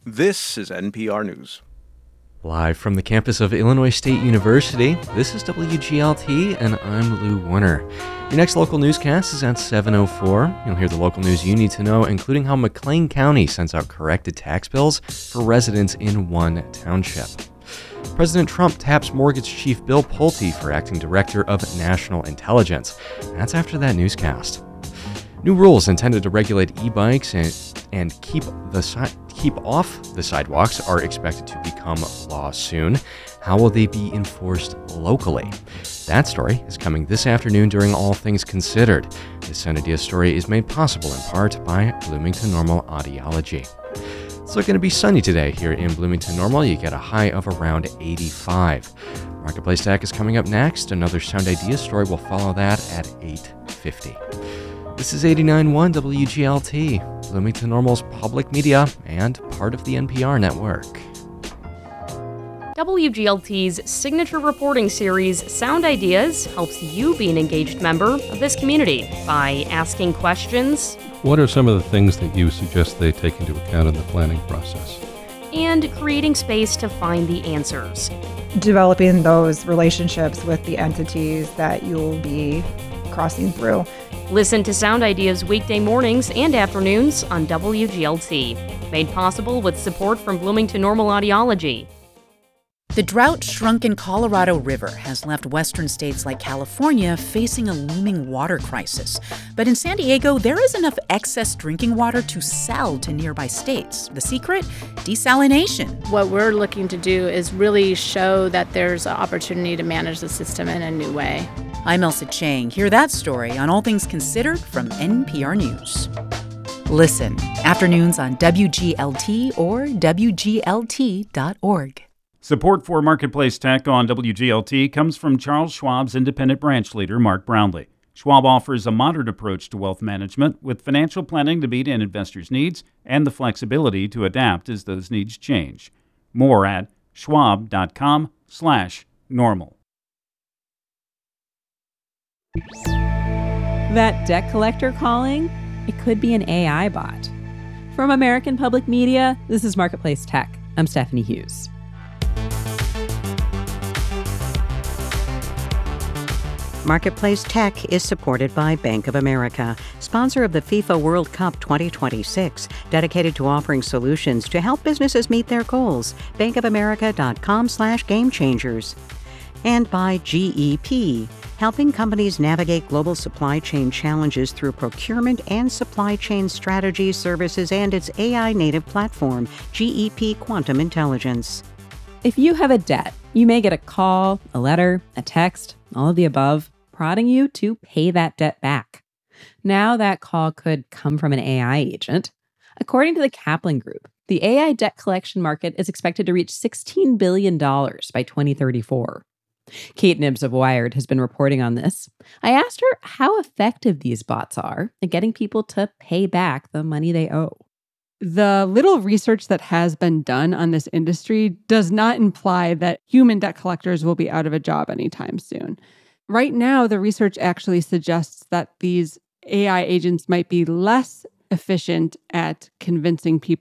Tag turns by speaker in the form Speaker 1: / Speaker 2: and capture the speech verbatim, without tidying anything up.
Speaker 1: This is N P R News.
Speaker 2: Live from the campus of Illinois State University, this is W G L T, and I'm Lou Warner. Your next local newscast is at seven oh four. You'll hear the local news you need to know, including how McLean County sends out corrected tax bills for residents in one township. President Trump taps mortgage chief Bill Pulte for acting director of national intelligence. That's after that newscast. New rules intended to regulate e-bikes and, and keep the si- keep off the sidewalks are expected to become law soon. How will they be enforced locally? That story is coming this afternoon during All Things Considered. This Sunday story is made possible in part by Bloomington Normal Audiology. It's looking to be sunny today here in Bloomington Normal. You get a high of around eighty-five. Marketplace Tech is coming up next. Another Sound Ideas story will follow that at eight fifty. This is eighty-nine point one W G L T, Bloomington Normal's public media and part of the N P R network.
Speaker 3: W G L T's signature reporting series, Sound Ideas, helps you be an engaged member of this community by asking questions.
Speaker 4: What are some of the things that you suggest they take into account in the planning process?
Speaker 3: And creating space to find the answers.
Speaker 5: Developing those relationships with the entities that you'll be crossing through.
Speaker 3: Listen to Sound Ideas weekday mornings and afternoons on W G L T. Made possible with support from Bloomington Normal Audiology.
Speaker 6: The drought-shrunken Colorado River has left western states like California facing a looming water crisis. But in San Diego, there is enough excess drinking water to sell to nearby states. The secret? Desalination.
Speaker 7: What we're looking to do is really show that there's an opportunity to manage the system in a new way.
Speaker 6: I'm Elsa Chang. Hear that story on All Things Considered from N P R News. Listen, afternoons on W G L T or W G L T dot org.
Speaker 8: Support for Marketplace Tech on W G L T comes from Charles Schwab's independent branch leader, Mark Brownlee. Schwab offers a modern approach to wealth management with financial planning to meet an investor's needs and the flexibility to adapt as those needs change. More at schwab.com slash normal.
Speaker 9: That debt collector calling? It could be an A I bot. From American Public Media, this is Marketplace Tech. I'm Stephanie Hughes.
Speaker 10: Marketplace Tech is supported by Bank of America, sponsor of the FIFA World Cup twenty twenty-six, dedicated to offering solutions to help businesses meet their goals. bankofamerica.com slash game changers. And by G E P, helping companies navigate global supply chain challenges through procurement and supply chain strategy services and its A I-native platform, G E P Quantum Intelligence.
Speaker 9: If you have a debt, you may get a call, a letter, a text, all of the above, prodding you to pay that debt back. Now that call could come from an A I agent. According to the Kaplan Group, the A I debt collection market is expected to reach sixteen billion dollars by twenty thirty-four. Kate Nibbs of Wired has been reporting on this. I asked her how effective these bots are at getting people to pay back the money they owe.
Speaker 11: The little research that has been done on this industry does not imply that human debt collectors will be out of a job anytime soon. Right now, the research actually suggests that these A I agents might be less efficient at convincing people